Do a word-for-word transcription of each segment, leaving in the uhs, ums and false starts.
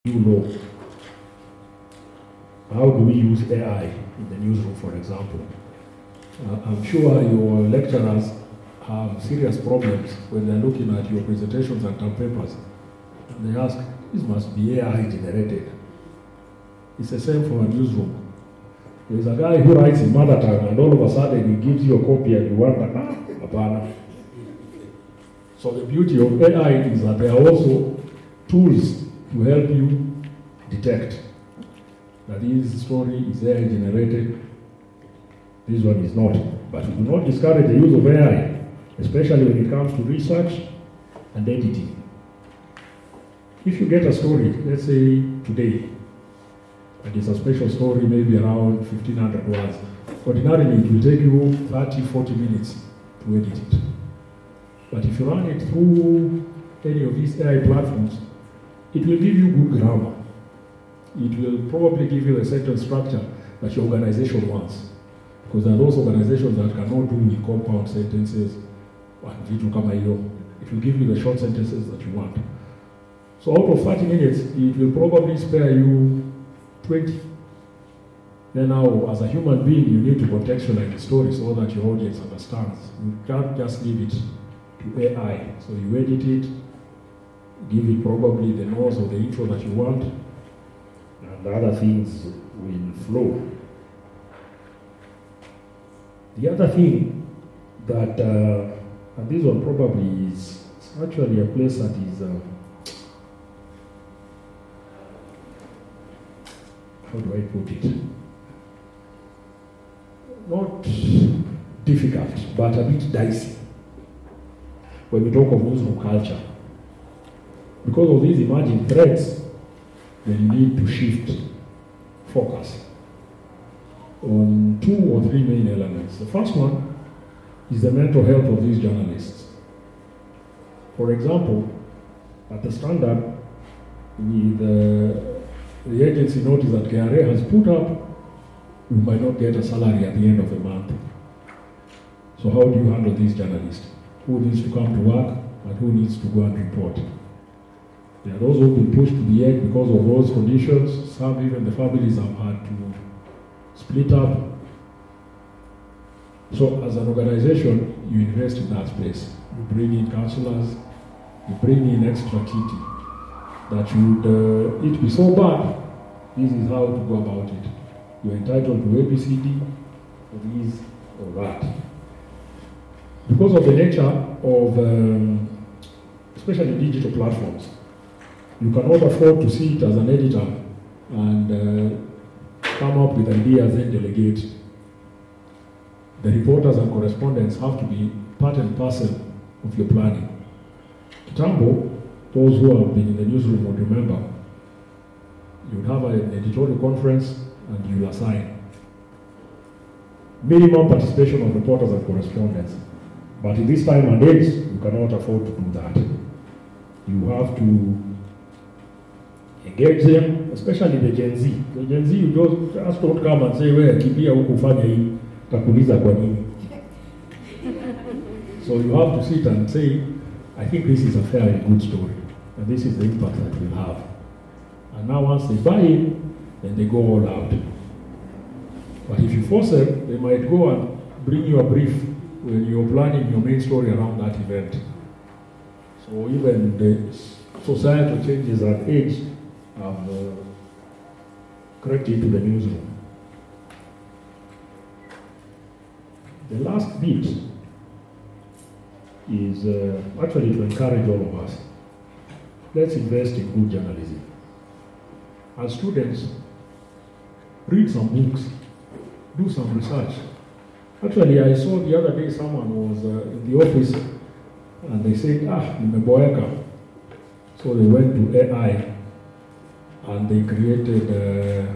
new law. How do we use A I in the newsroom, for example? Uh, I'm sure your lecturers have serious problems when they're looking at your presentations and term papers. And they ask, this must be A I generated. It's the same for a newsroom. There's a guy who writes in mother tongue and all of a sudden he gives you a copy and you wonder, ah, apana. So the beauty of A I is that there are also tools to help you detect that this story is A I generated, this one is not. But we do not discourage the use of A I, especially when it comes to research and editing. If you get a story, let's say today, and it's a special story, maybe around fifteen hundred words, ordinarily it will take you thirty, forty minutes to edit it. But if you run it through any of these A I platforms, it will give you good grammar. It will probably give you a sentence structure that your organization wants. Because there are those organizations that cannot do with compound sentences. It will give you the short sentences that you want. So out of thirty minutes, it will probably spare you twenty. Then now, as a human being, you need to contextualize the story so that your audience understands. You can't just leave it to A I. So you edit it, give it probably the nose or the intro that you want, and the other things will flow. The other thing that, uh, and this one probably is actually a place that is, uh, how do I put it? Not difficult, but a bit dicey when we talk of newsroom culture. Because of these emerging threats, then you need to shift focus on two or three main elements. The first one is the mental health of these journalists. For example, at the Standard, we, the, the agency noticed that K R A has put up, you might not get a salary at the end of the month. So how do you handle these journalists? Who needs to come to work and who needs to go and report? There are those who have been pushed to the edge because of those conditions. Some, even the families, have had to split up. So as an organization, you invest in that space. You bring in counselors, you bring in extra kitty. That should uh, it be so bad, this is how to go about it. You're entitled to A B C D, or this or that. Because of the nature of, um, especially digital platforms, you cannot afford to sit as an editor and uh, come up with ideas and delegate. The reporters and correspondents have to be part and parcel of your planning. Kitambo, those who have been in the newsroom would remember, you would have an editorial conference and you will assign minimum participation of reporters and correspondents. But in this time and age, you cannot afford to do that. You have to engage them, especially the Gen Z. The Gen Z, you just, just don't come and say, well, kimbia huku fanya hii, takuliza kwa nini. So you have to sit and say, I think this is a fairly good story, and this is the impact that we'll have. And now once they buy it, then they go all out. But if you force them, they might go and bring you a brief when you're planning your main story around that event. So even the societal changes at age have uh, crept into the newsroom. The last bit is uh, actually to encourage all of us. Let's invest in good journalism. As students, read some books, do some research. Actually, I saw the other day someone was uh, in the office and they said, ah, nimeboeka. So they went to A I and they created uh,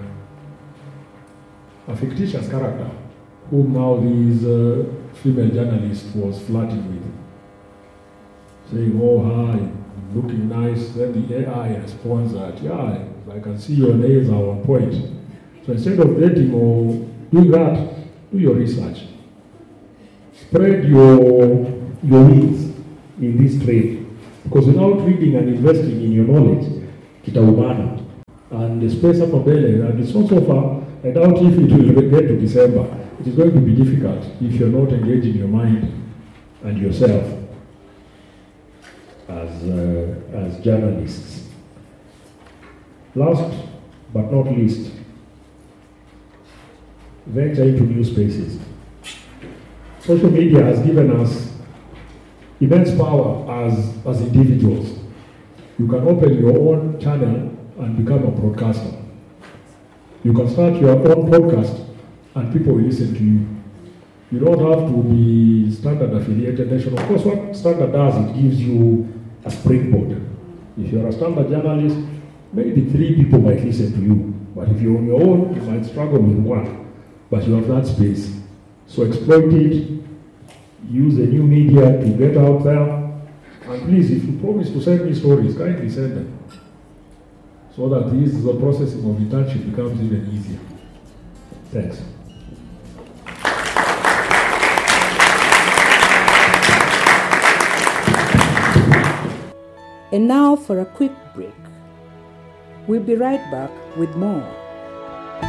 a fictitious character whom now this uh, female journalist was flirting with. Saying, oh, hi, looking nice. Then the A I responds that, yeah, I can see your nails are on point. So instead of dating or doing that, do your research. Spread your, your wings in this trade. Because without reading and investing in your knowledge, kitaumana. and the space up mbele, and it's not so far. I doubt if it will get to December. It is going to be difficult if you're not engaging your mind and yourself as, uh, as journalists. Last but not least, venture into new spaces. Social media has given us immense power as, as individuals. You can open your own channel and become a broadcaster. You can start your own podcast and people will listen to you. You don't have to be Standard affiliated nation. Of course, what Standard does, it gives you a springboard. If you're a Standard journalist, maybe three people might listen to you. But if you're on your own, you might struggle with one. But you have that space. So exploit it. Use the new media to get out there. And please, if you promise to send me stories, kindly send them. So that this the processing of internship becomes even easier. Thanks. And now for a quick break. We'll be right back with more.